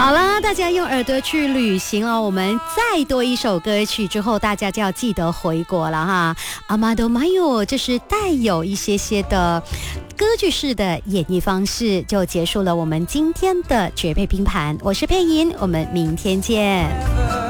好啦，大家用耳朵去旅行了。我们再多一首歌曲之后，大家就要记得回国了哈。Amado Mayo， 这是带有一些的歌剧式的演绎方式，就结束了我们今天的绝配拼盘。我是佩莹，我们明天见。